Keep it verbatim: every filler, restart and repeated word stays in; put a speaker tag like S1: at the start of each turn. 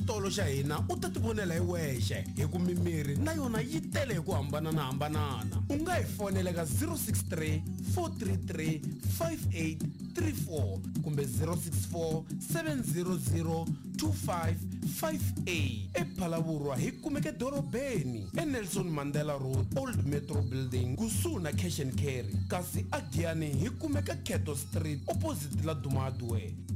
S1: xitolo xa hina u ta tivonela hi wexe hi ku mimirhi na yona yi tele hi ku hambananahambanana. U nga hi fonela ka zero six three four three three five eight three four kumbe zero six four seven zero zero two five five eight. ePhalaborwa hi kumeke dorobeni eNelson Mandela Road Old Metro Building kusuhi na Cash and Carry, kasi a Giyani hi kumeka Keto Street opposite la Dumadwe.